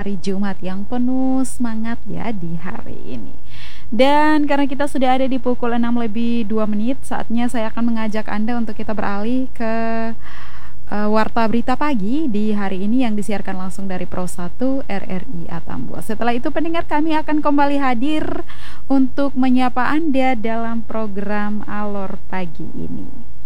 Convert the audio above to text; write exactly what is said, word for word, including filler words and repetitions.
hari Jumat yang penuh semangat ya di hari ini. Dan karena kita sudah ada di pukul enam lebih dua menit, saatnya saya akan mengajak Anda untuk kita beralih ke eh, Warta Berita Pagi di hari ini yang disiarkan langsung dari Pro satu R R I Atambua. Setelah itu pendengar kami akan kembali hadir untuk menyapa Anda dalam program Alor Pagi ini.